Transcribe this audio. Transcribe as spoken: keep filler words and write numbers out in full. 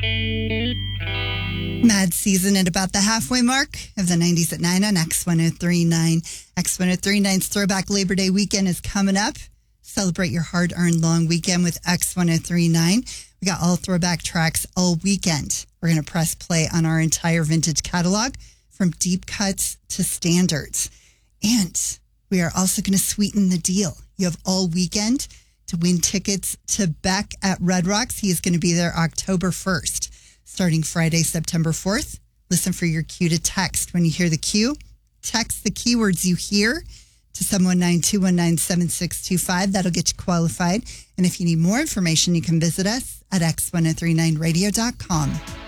Mad Season at about the halfway mark of the nineties at nine on X one oh three point nine. X one oh three point nine's Throwback Labor Day weekend is coming up. Celebrate your hard-earned long weekend with X one oh three point nine. We got all throwback tracks all weekend. We're going to press play on our entire vintage catalog from deep cuts to standards. And we are also going to sweeten the deal. You have all weekend to win tickets to Beck at Red Rocks. He is going to be there October first, starting Friday, September fourth. Listen for your cue to text. When you hear the cue, text the keywords you hear to seven one nine, two one nine, seven six two five. That'll get you qualified. And if you need more information, you can visit us at x ten thirty-nine radio dot com.